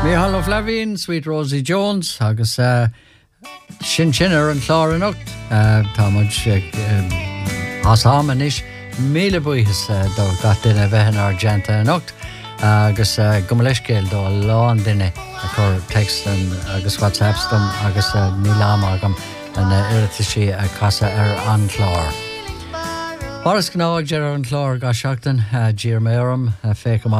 Mícheál Ó Fleabhín, Sweet Rosie Jones, agus sin an chlár an ucht. Tá muid as is míle buíchas do gach duine bheithin argenta an ucht. Agus go leis céil do lán duine a chur text agus WhatsApps dom agus ní láma agam an irritaí a casa an chlár. Boris gnáag dear an chlár ga seachtain, dír méram fécam